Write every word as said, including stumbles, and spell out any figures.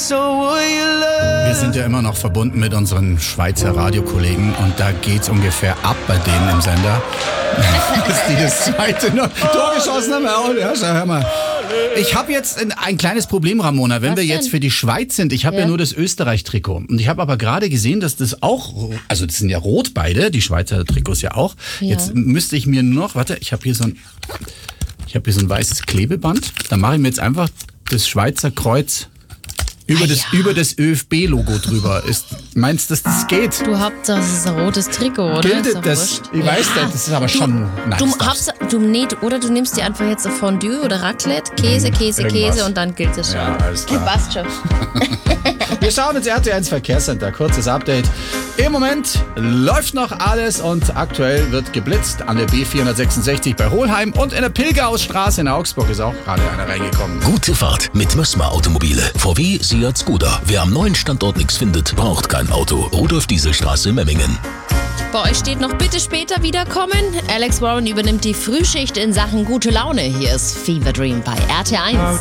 Wir sind ja immer noch verbunden mit unseren Schweizer Radiokollegen und da geht's ungefähr ab bei denen im Sender. Dass die das zweite noch Tor geschossen haben. Ja, schau, hör mal. Ich habe jetzt ein, ein kleines Problem, Ramona, wenn Was wir denn? jetzt für die Schweiz sind. Ich habe ja. Ja. nur das Österreich-Trikot. Und ich habe aber gerade gesehen, dass das auch, also das sind ja rot beide, die Schweizer Trikots ja auch. Ja. Jetzt müsste ich mir nur noch, warte, ich habe hier so ein, ich habe hier so ein weißes Klebeband. Da mache ich mir jetzt einfach das Schweizer Kreuz über, Ah, das, ja. über das Ö F B-Logo drüber. Ist, meinst du, dass das geht? Du Hauptsache, das ist ein rotes Trikot, oder? Gilt Ist doch das? wurscht. Ich weiß Ja. nicht, das ist aber schon nice. Du, stuff. hab's, du, nee, du- oder du nimmst dir einfach jetzt ein Fondue oder Raclette, Käse, Käse, Irgendwas. Käse und dann gilt es schon. Ja, alles klar. Passt schon. Wir schauen ins R T eins Verkehrscenter. Kurzes Update. Im Moment läuft noch alles und aktuell wird geblitzt an der B vierhundertsechsundsechzig bei Hohlheim und in der Pilgerhausstraße in Augsburg ist auch gerade einer reingekommen. Gute Fahrt mit Mössma Automobile. V W, Seat, Skoda. Wer am neuen Standort nichts findet, braucht kein Auto. Rudolf-Diesel-Straße, Memmingen. Bei euch steht noch bitte später wiederkommen. Alex Warren übernimmt die Frühschicht in Sachen gute Laune. Hier ist Fever Dream bei R T eins.